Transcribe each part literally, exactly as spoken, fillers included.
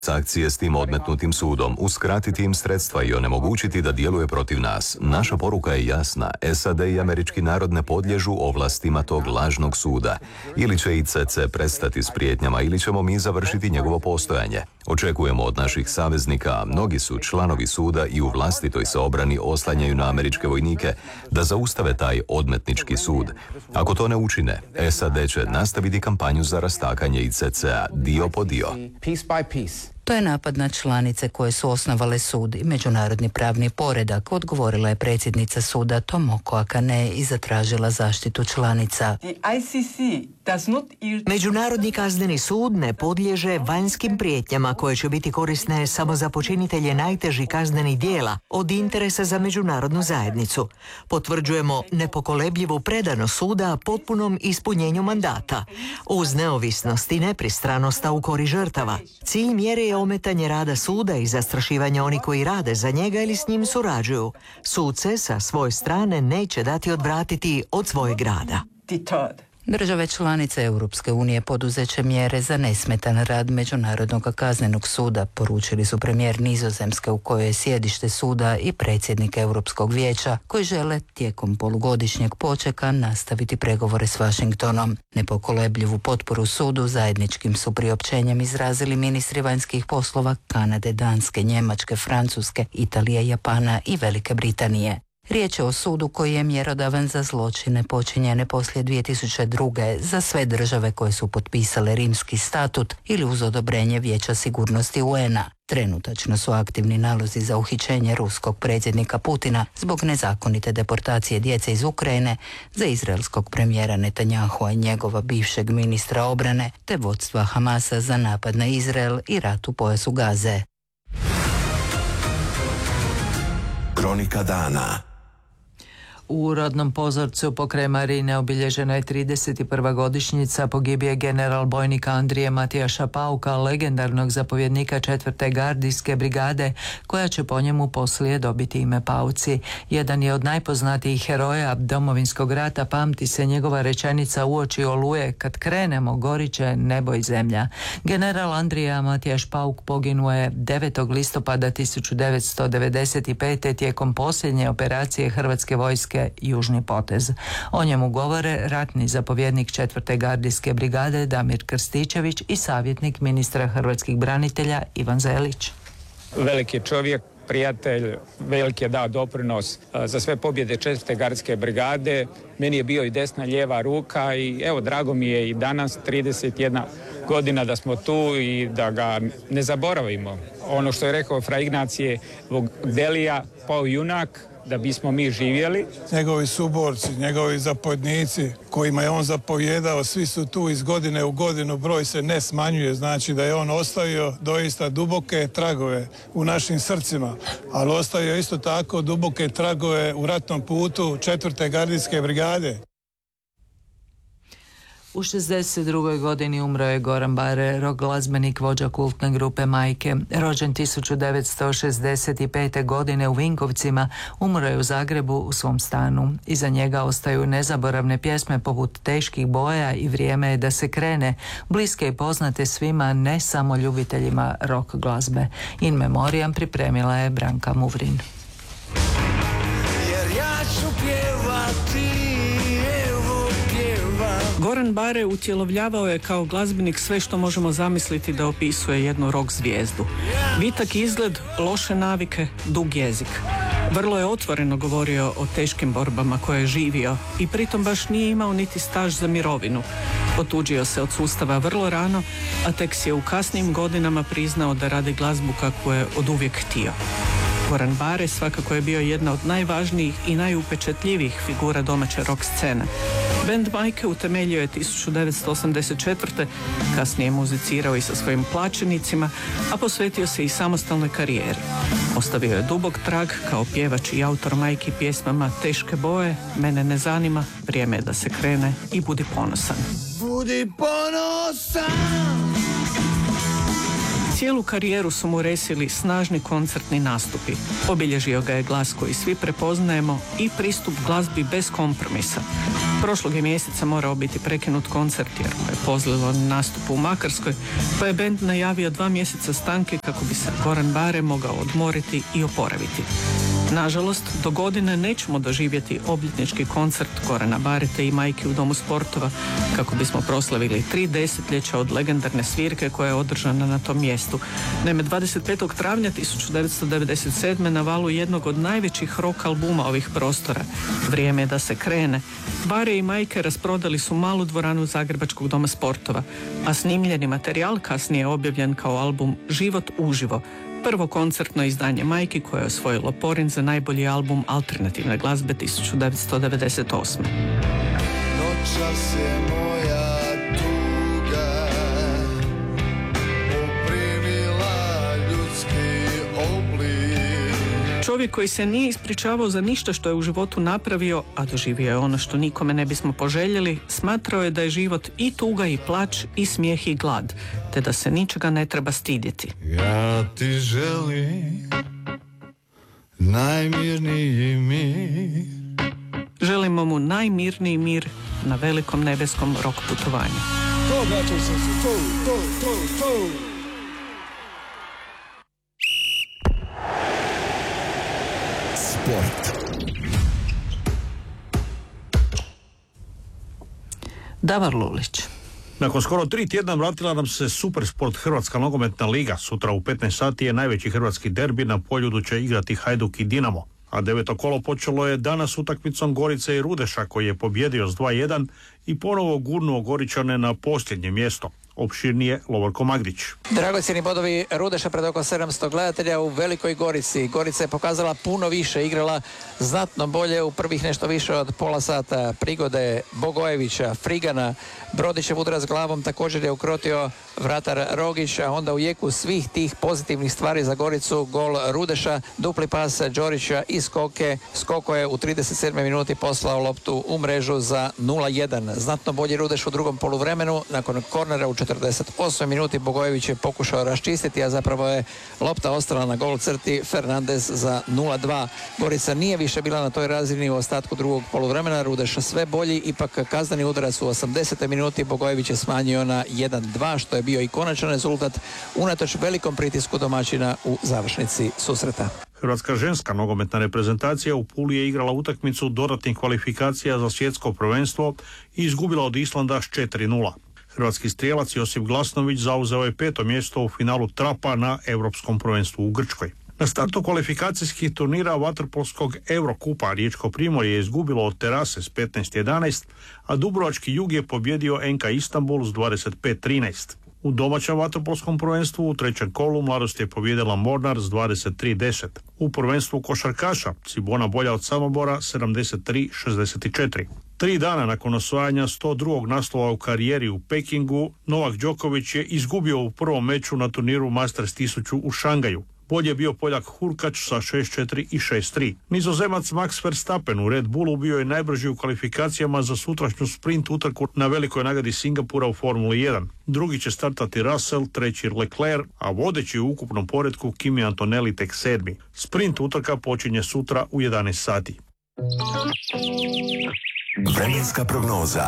Sankcije s tim odmetnutim sudom, uskratiti im sredstva i onemogućiti da djeluje protiv nas. Naša poruka je jasna. S A D i američki narod ne podliježu ovlastima tog lažnog suda. Ili će I C C prestati s prijetnjama ili ćemo mi završiti njegovo postojanje. Očekujemo od naših saveznika, mnogi su članovi suda i u vlastitoj se obrani oslanjaju na američke vojnike, da zaustave taj odmetnički sud. Ako to ne učine, S A D će nastaviti kampanju za rastakanje I C C-a dio po dio. To je napad na članice koje su osnovale sud i međunarodni pravni poredak, odgovorila je predsjednica suda Tomoko Akane i zatražila zaštitu članica. Međunarodni kazneni sud ne podliježe vanjskim prijetnjama koje će biti korisne samo za počinitelje najtežih kaznenih djela od interesa za međunarodnu zajednicu. Potvrđujemo nepokolebljivu predanost suda potpunom ispunjenju mandata, uz neovisnost i nepristranost u korist žrtava. Cilj mjere je ometanje rada suda i zastrašivanje oni koji rade za njega ili s njim surađuju. Sud se sa svoje strane neće dati odvratiti od svojeg rada. Države članice Europske unije poduzeće mjere za nesmetan rad Međunarodnog kaznenog suda, poručili su premijer Nizozemske u kojoj je sjedište suda i predsjednik Europskog vijeća, koji žele tijekom polugodišnjeg počeka nastaviti pregovore s Washingtonom. Nepokolebljivu potporu sudu zajedničkim su priopćenjem izrazili ministri vanjskih poslova Kanade, Danske, Njemačke, Francuske, Italije, Japana i Velike Britanije. Riječ je o sudu koji je mjerodavan za zločine počinjene poslije dvije tisuće druge za sve države koje su potpisale Rimski statut ili uz odobrenje Vijeća sigurnosti U N-a. Trenutačno su aktivni nalozi za uhićenje ruskog predsjednika Putina zbog nezakonite deportacije djece iz Ukrajine, za izraelskog premijera Netanjahua i njegova bivšeg ministra obrane, te vodstva Hamasa za napad na Izrael i rat u pojasu Gaze. Kronika dana. U rodnom pozorcu pokraj Marine obilježena je trideset prva godišnjica pogibije general bojnika Andrije Matijaša Pauka, legendarnog zapovjednika četvrte gardijske brigade, koja će po njemu poslije dobiti ime Pauci. Jedan je od najpoznatijih heroja Domovinskog rata, pamti se njegova rečenica uoči oluje: kad krenemo, gorit će nebo i zemlja. General Andrija Matijaš Pauk poginuo je devetog listopada tisuću devetsto devedeset pete. tijekom posljednje operacije Hrvatske vojske Južni potez. O njemu govore ratni zapovjednik četvrte gardijske brigade Damir Krstičević i savjetnik ministra hrvatskih branitelja Ivan Zelić. Veliki čovjek, prijatelj, veliki je dao doprinos za sve pobjede četvrte gardijske brigade. Meni je bio i desna lijeva ruka i evo, drago mi je i danas, trideset jedna godina, da smo tu i da ga ne zaboravimo. Ono što je rekao fra Ignacije Vogdelija, pao junak da bismo mi živjeli. Njegovi suborci, njegovi zapovjednici kojima je on zapovjedao, svi su tu iz godine u godinu, broj se ne smanjuje, znači da je on ostavio doista duboke tragove u našim srcima, ali ostavio isto tako duboke tragove u ratnom putu četvrte gardijske brigade. U šezdeset drugoj godini umro je Goran Bare, rock glazbenik, vođa kultne grupe Majke. Rođen tisuću devetsto šezdeset pete. godine u Vinkovcima, umro je u Zagrebu u svom stanu. Iza njega ostaju nezaboravne pjesme poput Teških boja i Vrijeme je da se krene, bliske i poznate svima, ne samo ljubiteljima rock glazbe. In memoriam pripremila je Branka Muvrin. Jer ja ću pjevati. Goran Bare utjelovljavao je kao glazbenik sve što možemo zamisliti da opisuje jednu rock zvijezdu. Vitak izgled, loše navike, dug jezik. Vrlo je otvoreno govorio o teškim borbama koje je živio i pritom baš nije imao niti staž za mirovinu. Otuđio se od sustava vrlo rano, a tek si je u kasnijim godinama priznao da radi glazbu kakvu je oduvijek htio. Goran Bare svakako je bio jedna od najvažnijih i najupečatljivijih figura domaće rock scene. Band Majke utemeljio je tisuću devetsto osamdeset četvrte. Kasnije je muzicirao i sa svojim plaćenicima, a posvetio se i samostalnoj karijeri. Ostavio je dubok trag kao pjevač i autor Majki pjesmama Teške boje, Mene ne zanima, Vrijeme je da se krene i Budi ponosan. Budi ponosan! Cijelu karijeru su mu resili snažni koncertni nastupi. Obilježio ga je glas koji svi prepoznajemo i pristup glazbi bez kompromisa. Prošlog je mjeseca morao biti prekinut koncert jer mu je pozlilo na nastupu u Makarskoj, pa je bend najavio dva mjeseca stanke kako bi se Goran Bare mogao odmoriti i oporaviti. Nažalost, do godine nećemo doživjeti obljetnički koncert Gorana Barete i majke u Domu sportova kako bismo proslavili tri desetljeća od legendarne svirke koja je održana na tom mjestu. Naime, dvadeset petog travnja tisuću devetsto devedeset sedme na valu jednog od najvećih rock albuma ovih prostora, Vrijeme je da se krene, Bare i majke rasprodali su malu dvoranu Zagrebačkog Doma sportova, a snimljeni materijal kasnije je objavljen kao album Život uživo, prvo koncertno izdanje majki koje je osvojilo Porin za najbolji album alternativne glazbe tisuću devetsto devedeset osme. Noćas je moja tuga poprimila ljudski oblik. Čovjek koji se nije ispričavao za ništa što je u životu napravio, a doživio je ono što nikome ne bismo poželjeli, smatrao je da je život i tuga i plač i smijeh i glad, te da se ničega ne treba stidjeti. Ja ti želim najmirniji mir. Želimo mu najmirniji mir na velikom nebeskom rok putovanju. To, braćo, sam se, to, to, to, to. Sport. Davor Lulić. Nakon skoro tri tjedna vratila nam se Supersport Hrvatska nogometna liga. Sutra u petnaest sati je najveći hrvatski derbi, na Poljudu će igrati Hajduk i Dinamo. A deveto kolo počelo je danas utakmicom Gorice i Rudeša koji je pobjedio s dva jedan i ponovo gurnuo Goričane na posljednje mjesto. Opširnije Lovorko Magdić. Dragocjeni bodovi Rudeša pred oko sedamsto gledatelja u Velikoj Gorici. Gorica je pokazala puno više, igrala znatno bolje u prvih nešto više od pola sata. Prigode Bogojevića, Frigana, Brodićev udarac glavom također je ukrotio vratar Rogić, a onda u jeku svih tih pozitivnih stvari za Goricu gol Rudeša, dupli pas Đorića i skoke. Skoko je u trideset sedmoj minuti poslao loptu u mrežu za nula jedan. Znatno bolji Rudeš u drugom poluvremenu. Nakon kornera u četrdeset osmoj minuti Bogojević je pokušao raščistiti, a zapravo je lopta ostala na gol crti. Fernandez za nula dva. Gorica nije više bila na toj razini u ostatku drugog poluvremena. Rudeš sve bolji, ipak kazneni udarac u osamdesetoj minuti Bogojević je smanjio na jedan dva, što je bio i konačan rezultat unatoč velikom pritisku domaćina u završnici susreta. Hrvatska ženska nogometna reprezentacija u Puli je igrala utakmicu dodatnih kvalifikacija za svjetsko prvenstvo i izgubila od Islanda s četiri nula. Hrvatski strijelac Josip Glasnović zauzeo je peto mjesto u finalu trapa na Europskom prvenstvu u Grčkoj. Na startu kvalifikacijskih turnira vaterpolskog Eurokupa Riječko Primorje je izgubilo od Terase s petnaest jedanaest, a Dubrovački Jug je pobjedio N K Istanbul s dvadeset pet trinaest. U domaćem vaterpolskom prvenstvu u trećem kolu Mladost je pobjedila Mornar s dvadeset tri deset. U prvenstvu košarkaša Cibona bolja od Samobora sedamdeset tri šezdeset četiri. Tri dana nakon osvajanja sto drugog naslova u karijeri u Pekingu, Novak Đoković je izgubio u prvom meču na turniru Masters tisuću u Šangaju. Bolje je bio Poljak Hurkač sa šest četiri i šest tri. Nizozemac Max Verstappen u Red Bullu bio je najbrži u kvalifikacijama za sutrašnju sprint utrku na velikoj nagradi Singapura u Formuli jedan. Drugi će startati Russell, treći Leclerc, a vodeći u ukupnom poretku Kimi Antonelli tek sedmi. Sprint utrka počinje sutra u jedanaest sati. Vremenska prognoza.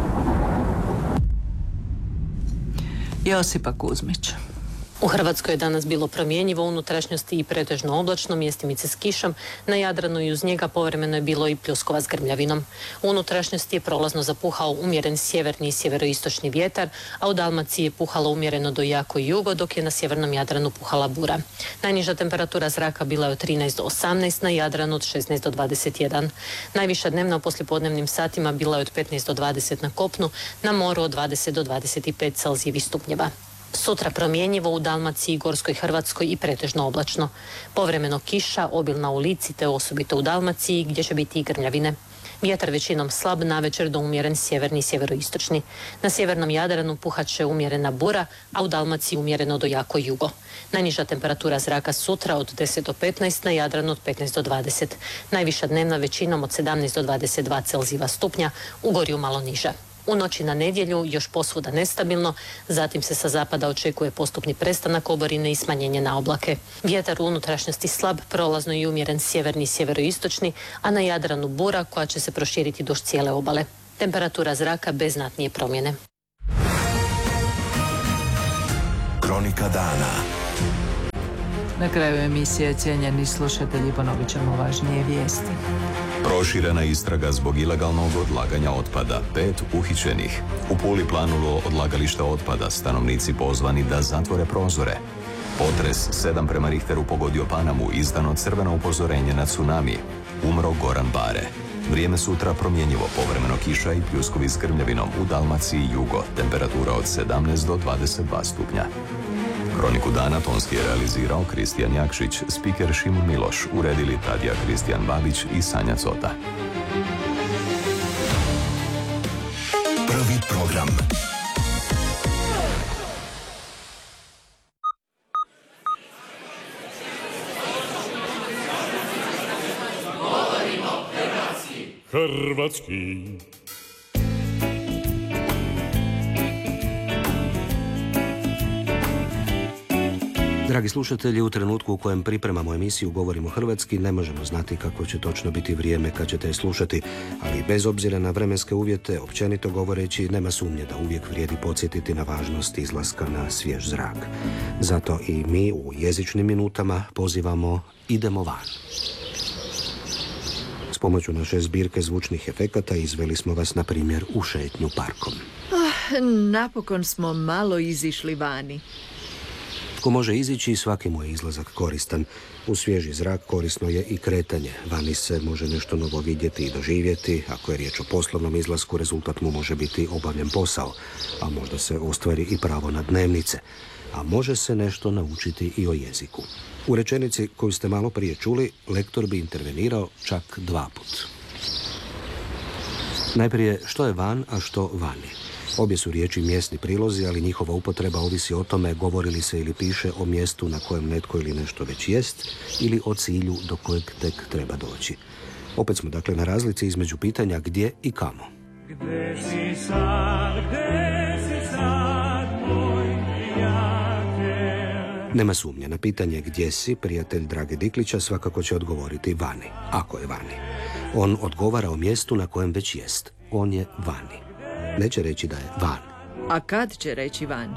Josipa Kuzmić. U Hrvatskoj je danas bilo promjenjivo, u unutrašnjosti i pretežno oblačno, mjestimice s kišom, na Jadranu i uz njega povremeno je bilo i pljuskova s grmljavinom. U unutrašnjosti je prolazno zapuhao umjeren sjeverni i sjeveroistočni vjetar, a u Dalmaciji je puhalo umjereno do jako i jugo, dok je na sjevernom Jadranu puhala bura. Najniža temperatura zraka bila je od trinaest do osamnaest, na Jadranu od šesnaest do dvadeset jedan. Najviša dnevna u poslijepodnevnim satima bila je od petnaest do dvadeset na kopnu, na moru od dvadeset do dvadeset pet celzijevih stupnjeva. Sutra promjenjivo u Dalmaciji, Gorskoj Hrvatskoj i pretežno oblačno. Povremeno kiša, obilna u Lici te osobito u Dalmaciji gdje će biti i grmljavine. Vjetar većinom slab, navečer do umjeren sjeverni i sjeveroistočni. Na sjevernom Jadranu puhat će umjerena bura, a u Dalmaciji umjereno do jako jugo. Najniža temperatura zraka sutra od deset do petnaest, na Jadranu od petnaest do dvadeset. Najviša dnevna većinom od sedamnaest do dvadeset dva celzijeva stupnja, u Gorju malo niža. U noći na nedjelju još posvuda nestabilno, zatim se sa zapada očekuje postupni prestanak oborine i smanjenje na oblake. Vjetar u unutrašnjosti slab, prolazno i umjeren sjeverni i sjeveroistočni, a na Jadranu bura koja će se proširiti duž cijele obale. Temperatura zraka bez znatnije promjene. Kronika dana. Na kraju emisije, cijenjeni slušatelji, ponovit ćemo važnije vijesti. Proširena istraga zbog ilegalnog odlaganja otpada. Pet uhićenih. U Puli planulo odlagalište otpada. Stanovnici pozvani da zatvore prozore. Potres sedam prema Richteru pogodio Panamu. Izdano crveno upozorenje na tsunami. Umro Goran Bare. Vrijeme sutra promjenjivo, povremeno kiša i pljuskovi s grmljavinom u Dalmaciji i jugo. Temperatura od sedamnaest do dvadeset dva stupnja. Kroniku dana tonski je realizirao Kristijan Jakšić, spiker Šimon Miloš, uredili Tadija Kristijan Babić i Sanja Cota. Prvi program. Hrvatski. Dragi slušatelji, u trenutku u kojem pripremamo emisiju Govorimo hrvatski, ne možemo znati kako će točno biti vrijeme kad ćete je slušati, ali bez obzira na vremenske uvjete, općenito govoreći, nema sumnje da uvijek vrijedi podsjetiti na važnost izlaska na svjež zrak. Zato i mi u jezičnim minutama pozivamo idemo van. S pomoću naše zbirke zvučnih efekata izveli smo vas, na primjer, u šetnju parkom. Oh, napokon smo malo izišli vani. Tko može izići, svaki mu je izlazak koristan. U svježi zrak korisno je i kretanje. Vani se može nešto novo vidjeti i doživjeti. Ako je riječ o poslovnom izlasku, rezultat mu može biti obavljen posao, a možda se ostvari i pravo na dnevnice. A može se nešto naučiti i o jeziku. U rečenici koju ste malo prije čuli, lektor bi intervenirao čak dva put. Najprije, što je van, a što vani? Obje su riječi mjesni prilozi, ali njihova upotreba ovisi o tome govori li se ili piše o mjestu na kojem netko ili nešto već jest, ili o cilju do kojeg tek treba doći. Opet smo dakle na razlici između pitanja gdje i kamo. Gdje si sad, gdje si sad, moj prijatelj? Nema sumnje, na pitanje gdje si, prijatelj Drage Diklića svakako će odgovoriti vani, ako je vani. On odgovara o mjestu na kojem već jest. On je vani. Neće reći da je van. A kad će reći van?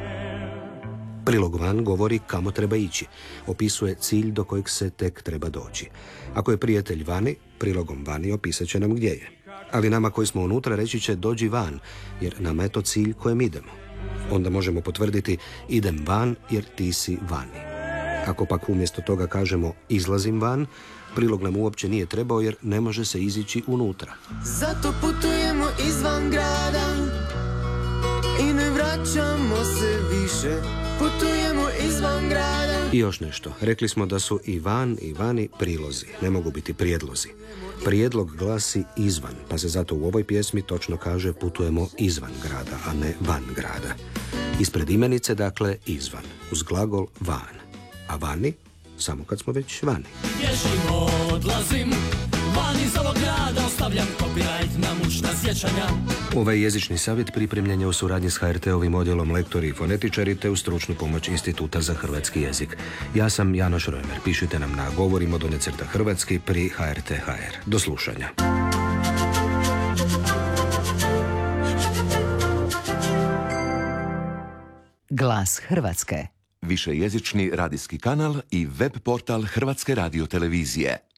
Prilog van govori kamo treba ići. Opisuje cilj do kojeg se tek treba doći. Ako je prijatelj vani, prilogom vani opisat će nam gdje je. Ali nama koji smo unutra reći će dođi van, jer nama je to cilj kojem idemo. Onda možemo potvrditi idem van jer ti si vani. Ako pak umjesto toga kažemo izlazim van, prilog nam uopće nije trebao jer ne može se izići unutra. Zato putujemo izvan grada i ne vraćamo se više. Putujemo izvan grada. I još nešto. Rekli smo da su i van i vani prilozi. Ne mogu biti prijedlozi. Prijedlog glasi izvan, pa se zato u ovoj pjesmi točno kaže putujemo izvan grada, a ne van grada. Ispred imenice, dakle, izvan. Uz glagol van. A vani? Samo kad smo već vani. Bježim, odlazim, van iz ovog grada, ostavljam copyright na mušna sjećanja. Ovaj jezični savjet pripremljen je u suradnji s ha er te-ovim odjelom lektori i fonetičari te u stručnu pomoć Instituta za hrvatski jezik. Ja sam Janoš Rojmer. Pišite nam na govorimo donja crta hrvatski pri ha er te ha er. Do slušanja. Glas Hrvatske. Višejezični radijski kanal i web portal Hrvatske radiotelevizije.